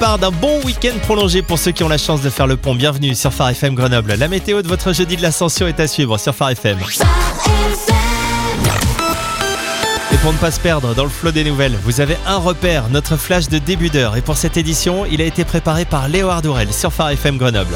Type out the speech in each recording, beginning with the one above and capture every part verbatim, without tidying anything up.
départ d'un bon week-end prolongé pour ceux qui ont la chance de faire le pont. Bienvenue sur Phare F M Grenoble. La météo de votre jeudi de l'Ascension est à suivre sur Phare F M. Et pour ne pas se perdre dans le flot des nouvelles, vous avez un repère, notre flash de début d'heure. Et pour cette édition, il a été préparé par Léo Ardourel sur Phare F M Grenoble.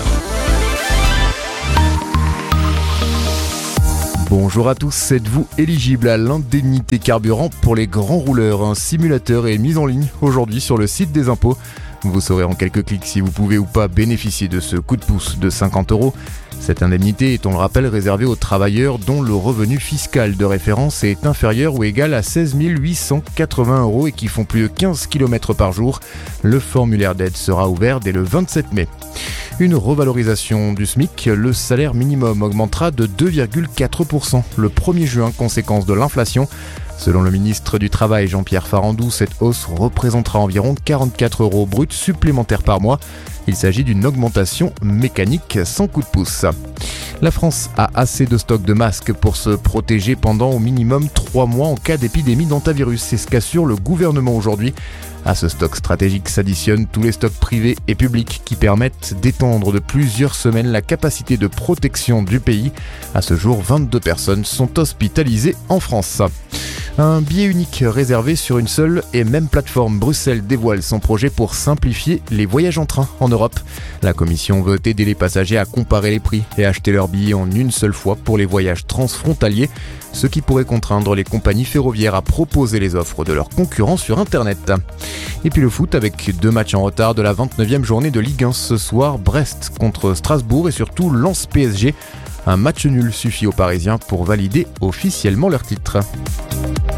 Bonjour à tous, êtes-vous éligible à l'indemnité carburant pour les grands rouleurs? Un simulateur est mis en ligne aujourd'hui sur le site des impôts. Vous saurez en quelques clics si vous pouvez ou pas bénéficier de ce coup de pouce de cinquante euros. Cette indemnité est, on le rappelle, réservée aux travailleurs dont le revenu fiscal de référence est inférieur ou égal à seize mille huit cent quatre-vingts euros et qui font plus de quinze kilomètres par jour. Le formulaire d'aide sera ouvert dès le vingt-sept mai. Une revalorisation du SMIC, le salaire minimum augmentera de deux virgule quatre pour cent le premier juin, conséquence de l'inflation. Selon le ministre du Travail Jean-Pierre Farandou, cette hausse représentera environ quarante-quatre euros bruts supplémentaires par mois. Il s'agit d'une augmentation mécanique sans coup de pouce. La France a assez de stocks de masques pour se protéger pendant au minimum trois mois en cas d'épidémie d'hantavirus. C'est ce qu'assure le gouvernement aujourd'hui. À ce stock stratégique s'additionnent tous les stocks privés et publics qui permettent d'étendre de plusieurs semaines la capacité de protection du pays. À ce jour, vingt-deux personnes sont hospitalisées en France. Un billet unique réservé sur une seule et même plateforme. Bruxelles dévoile son projet pour simplifier les voyages en train en Europe. La Commission veut aider les passagers à comparer les prix et acheter leurs billets en une seule fois pour les voyages transfrontaliers, ce qui pourrait contraindre les compagnies ferroviaires à proposer les offres de leurs concurrents sur Internet. Et puis le foot avec deux matchs en retard de la vingt-neuvième journée de Ligue un ce soir. Brest contre Strasbourg et surtout Lens P S G. Un match nul suffit aux Parisiens pour valider officiellement leur titre.